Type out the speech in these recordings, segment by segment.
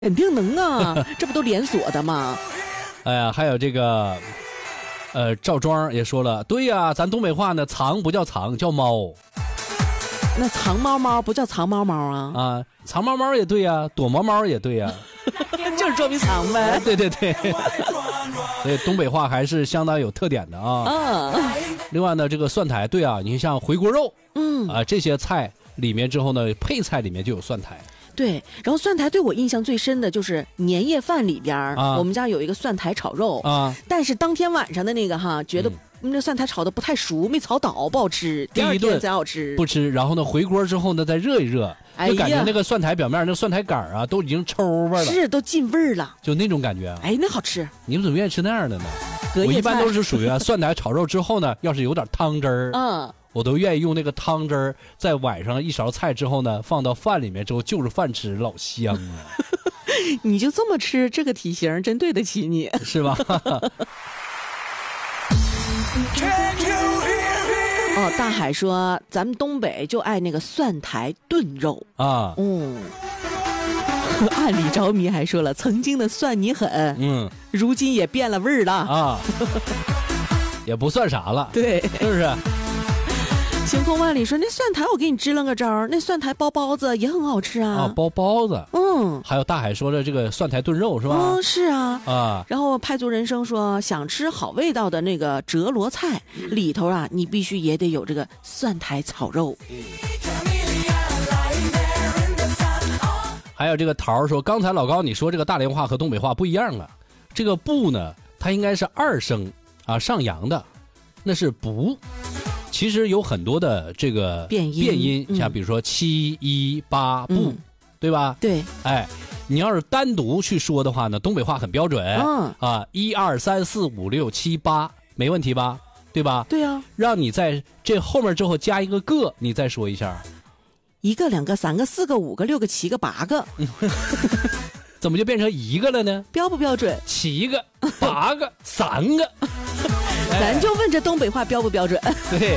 肯定能啊，这不都连锁的吗？ 哎呀，还有这个，赵庄也说了，对呀，咱东北话呢，藏不叫藏，叫猫。 那藏猫猫不叫藏猫猫啊？ 啊，藏猫猫也对呀，躲猫猫也对呀， 就是捉迷藏呗。 对对对，所以东北话还是相当有特点的啊。另外呢，这个蒜苔，对啊，你像回锅肉，这些菜里面之后呢，配菜里面就有蒜苔。 对，然后蒜苔对我印象最深的就是年夜饭里边，我们家有一个蒜苔炒肉啊，但是当天晚上的那个觉得那蒜苔炒的不太熟，没炒倒，不好吃，第二天才好吃。 不吃，然后呢回锅之后呢再热一热，就感觉那个蒜苔表面那个蒜苔杆啊都已经抽味了， 是都进味儿了， 就那种感觉。 哎，那好吃。 你们怎么愿意吃那样的呢？我一般都是属于蒜苔炒肉之后呢，要是有点汤汁儿，我都愿意用那个汤汁儿，在晚上一勺菜之后呢，放到饭里面之后就着饭吃，老香啊！ 你就这么吃，这个体型真对得起你， 是吧？ 哦，大海说咱们东北就爱那个蒜苔炖肉啊。暗里着迷还说了，曾经的蒜泥狠，如今也变了味儿了啊， 也不算啥了， 对， 是不是？ 晴空万里说那蒜苔我给你支了个招，那蒜苔包包子也很好吃啊。 包包子，还有大海说的这个蒜苔炖肉是吧？ 是啊。然后派族人生说想吃好味道的那个折罗菜里头啊，你必须也得有这个蒜苔炒肉。 还有这个桃说，刚才老高你说这个大连话和东北话不一样啊，这个不呢，它应该是二声啊上扬的，那是不。其实有很多的这个变音，像比如说7、1、8不，对吧？ 对。 哎，你要是单独去说的话呢，东北话很标准，1、2、3、4、5、6、7、8，没问题吧？对吧？ 对啊。 让你在这后面之后加一个个，你再说一下。 1个、2个、3个、4个、5个、6个、7个、8个， 怎么就变成1个了呢？ 标不标准 ？7个、8个、3个。 咱就问这东北话标不标准？ 对。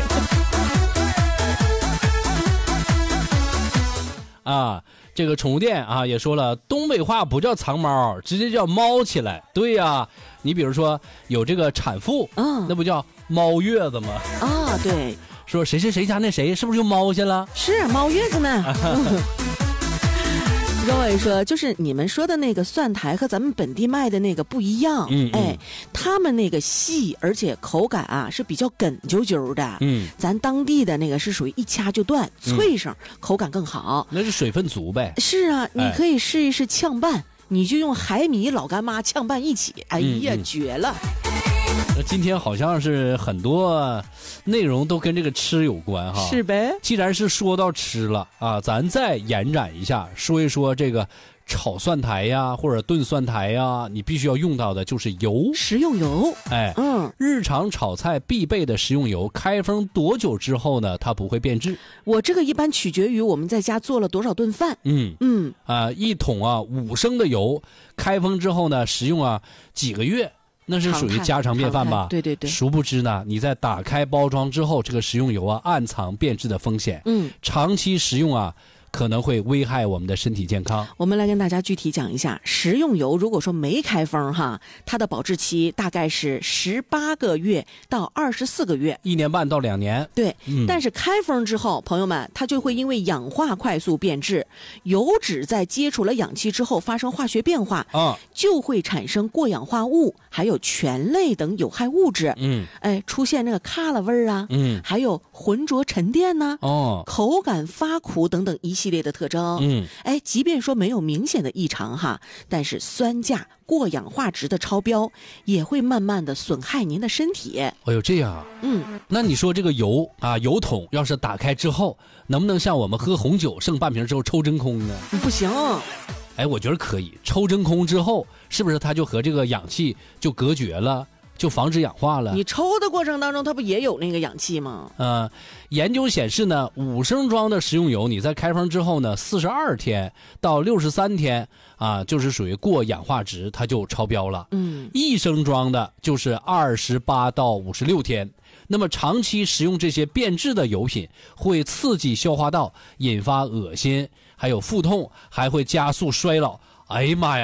这个宠物店啊也说了，东北话不叫藏猫，直接叫猫起来。对呀，你比如说有这个产妇，那不叫猫月子吗？ 对。 说谁谁谁家那谁是不是又猫去了？ 是猫月子呢。Roy 说，就是你们说的那个蒜苔和咱们本地卖的那个不一样，他们那个细，而且口感啊是比较梗啾啾的，咱当地的那个是属于一掐就断，脆声，口感更好。 那是水分足呗。 是啊，你可以试一试炝拌，你就用海米、老干妈炝拌一起，哎呀，绝了！ 今天好像是很多内容都跟这个吃有关哈， 是呗？ 既然是说到吃了啊，咱再延展一下，说一说这个炒蒜苔呀，或者炖蒜苔呀，你必须要用到的就是油， 食用油。 日常炒菜必备的食用油，开封多久之后呢，它不会变质？ 我这个一般取决于我们在家做了多少顿饭。 一桶5升的油，开封之后呢，食用几个月。那是属于家常便饭吧？ 对对对。 殊不知呢，你在打开包装之后，这个食用油暗藏变质的风险。长期食用可能会危害我们的身体健康。 我们来跟大家具体讲一下，食用油如果说没开封它的保质期大概是18个月到24个月 ，1年半到2年。 对，但是开封之后，朋友们，它就会因为氧化快速变质，油脂在接触了氧气之后发生化学变化，就会产生过氧化物，还有醛类等有害物质。出现那个卡了味儿还有浑浊沉淀口感发苦等等一系列的特征。即便说没有明显的异常但是酸价、过氧化值的超标也会慢慢的损害您的身体。 哎呦，这样啊。那你说这个油油桶要是打开之后，能不能像我们喝红酒剩半瓶之后抽真空呢？ 不行。 我觉得可以，抽真空之后，是不是它就和这个氧气就隔绝了？就防止氧化了。 你抽的过程当中，它不也有那个氧气吗？ 研究显示呢，5升装的食用油，你在开封之后呢，42天到63天就是属于过氧化值，它就超标了。1升装的就是28到56天。那么长期食用这些变质的油品，会刺激消化道，引发恶心，还有腹痛，还会加速衰老。 哎呀妈呀！